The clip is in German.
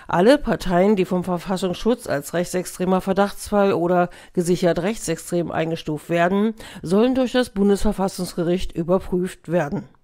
Alle Parteien, die vom Verfassungsschutz als rechtsextremer Verdachtsfall oder gesichert rechtsextrem eingestuft werden, sollen durch das Bundesverfassungsgericht überprüft werden.